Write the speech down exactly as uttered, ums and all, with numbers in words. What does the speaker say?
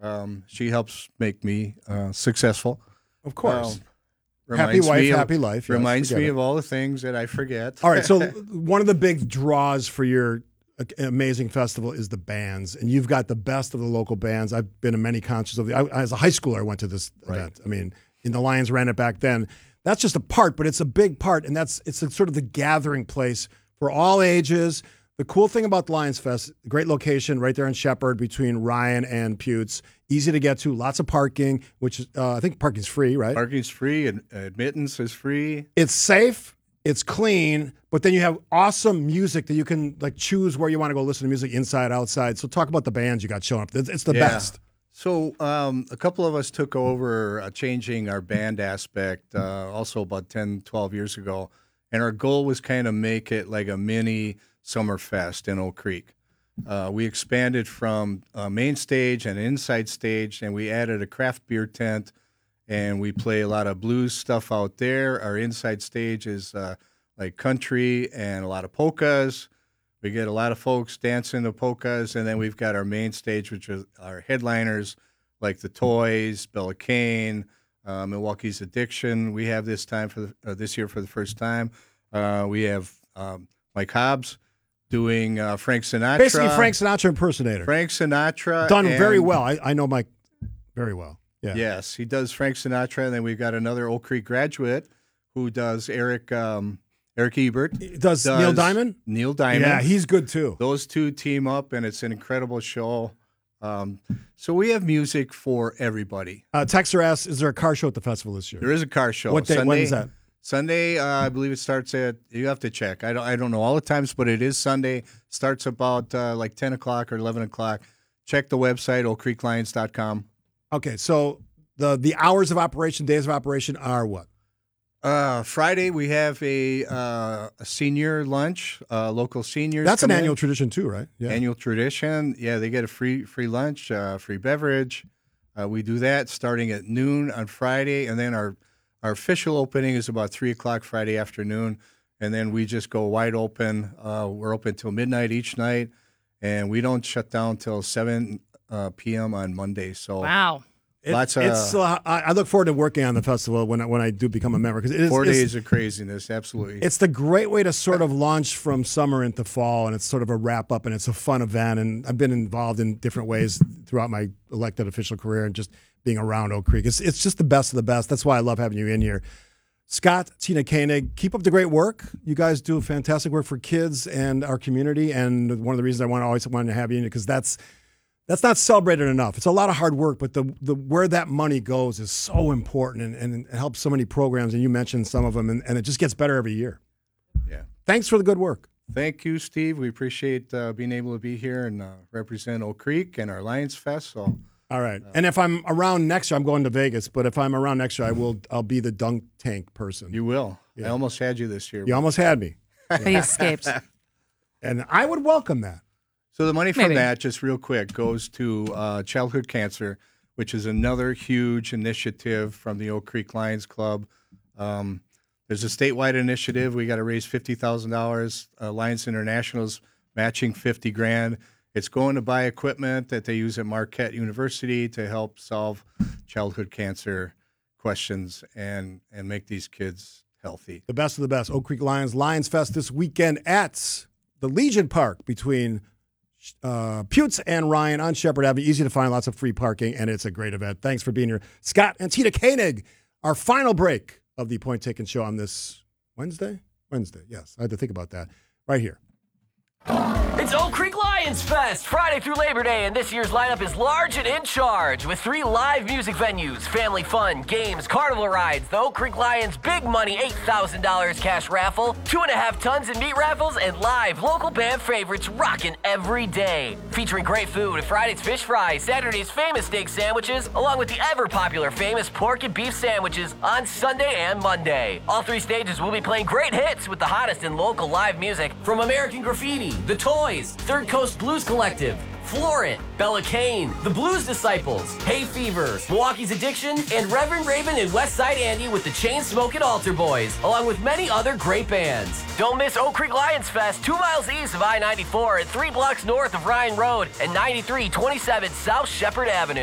Um, she helps make me uh, successful. Of course. Um, happy wife, of, happy life. Yes, reminds me it. of all the things that I forget. All right, so one of the big draws for your amazing festival is the bands, and you've got the best of the local bands. I've been to many concerts of the. I, as a high schooler, I went to this right. event. I mean, in the Lions ran it back then. That's just a part, but it's a big part, and that's it's a, sort of the gathering place for all ages. The cool thing about the Lions Fest, great location right there in Shepherd between Ryan and Putes. Easy to get to, lots of parking, which uh, I think parking's free, right? Parking's free, and admittance is free. It's safe, it's clean, but then you have awesome music that you can like choose where you want to go listen to music, inside, outside. So talk about the bands you got showing up. It's, it's the yeah. best. So um, a couple of us took over uh, changing our band aspect uh, also about ten, twelve years ago, and our goal was kind of make it like a mini Summer Fest in Oak Creek. Uh, we expanded from uh, main stage and inside stage, and we added a craft beer tent, and we play a lot of blues stuff out there. Our inside stage is uh, like country and a lot of polkas. We get a lot of folks dancing the polkas, and then we've got our main stage, which is our headliners, like the Toys, Bella Kane, uh, Milwaukee's Addiction. We have this time for the, uh, this year for the first time. Uh, we have um, Mike Hobbs doing uh, Frank Sinatra. Basically, Frank Sinatra impersonator. Frank Sinatra. Done and, very well. I, I know Mike very well. Yeah. Yes, he does Frank Sinatra, and then we've got another Oak Creek graduate who does Eric um, Eric Ebert. Does, does Neil Diamond? Neil Diamond. Yeah, he's good too. Those two team up, and it's an incredible show. Um, so we have music for everybody. Uh, Texter asks, is there a car show at the festival this year? There is a car show. What day? Sunday, when is that? Sunday, uh, I believe it starts at, you have to check. I don't I don't know all the times, but it is Sunday. Starts about uh, like ten o'clock or eleven o'clock. Check the website, oak creek lions dot com. Okay, so the the hours of operation, days of operation are what? Uh, Friday, we have a, uh, a senior lunch, uh, local seniors. That's an in. annual tradition too, right? Yeah. Annual tradition. Yeah, they get a free free lunch, uh, free beverage. Uh, we do that starting at noon on Friday, and then our Our official opening is about three o'clock Friday afternoon, and then we just go wide open. Uh, we're open till midnight each night, and we don't shut down till seven uh, p.m. on Monday. So wow, lots it, of. It's, uh, I look forward to working on the festival when I, when I do become a member because it is four it's, days of craziness. Absolutely, it's the great way to sort of launch from summer into fall, and it's sort of a wrap up, and it's a fun event. And I've been involved in different ways throughout my elected official career, and just being around Oak Creek. It's it's just the best of the best. That's why I love having you in here. Scott, Tina Koenig, keep up the great work. You guys do fantastic work for kids and our community. And one of the reasons I want to always wanted to have you in because that's that's not celebrated enough. It's a lot of hard work, but the the where that money goes is so important and, and it helps so many programs. And you mentioned some of them, and, and it just gets better every year. Yeah. Thanks for the good work. Thank you, Steve. We appreciate uh, being able to be here and uh, represent Oak Creek and our Lions Fest. So. All right. And if I'm around next year, I'm going to Vegas, but if I'm around next year, I will, I'll be the dunk tank person. You will. Yeah. I almost had you this year. You almost had me. But you escaped. And I would welcome that. So the money from Maybe. that, just real quick, goes to uh, childhood cancer, which is another huge initiative from the Oak Creek Lions Club. Um, there's a statewide initiative. We got to raise fifty thousand dollars. Uh, Lions International's matching fifty grand. It's going to buy equipment that they use at Marquette University to help solve childhood cancer questions and, and make these kids healthy. The best of the best. Oak Creek Lions Lions Fest this weekend at the Legion Park between uh, Putes and Ryan on Shepherd Avenue. Easy to find, lots of free parking, and it's a great event. Thanks for being here. Scott and Tina Koenig, our final break of the Point Taken Show on this Wednesday? Wednesday, yes. I had to think about that. Right here. It's Oak Creek Lions Fest, Friday through Labor Day, and this year's lineup is large and in charge with three live music venues, family fun, games, carnival rides, the Oak Creek Lions Big Money eight thousand dollars cash raffle, two and a half tons in meat raffles, and live local band favorites rocking every day. Featuring great food, Friday's fish fry, Saturday's famous steak sandwiches, along with the ever-popular famous pork and beef sandwiches on Sunday and Monday. All three stages will be playing great hits with the hottest in local live music from American Graffiti, The Toys, Third Coast Blues Collective, Florent, Bella Kane, The Blues Disciples, Hay Fever, Milwaukee's Addiction, and Reverend Raven and Westside Andy with the Chainsmokin' Altar Boys, along with many other great bands. Don't miss Oak Creek Lions Fest, two miles east of I ninety-four and three blocks north of Ryan Road and ninety-three twenty-seven South Shepherd Avenue.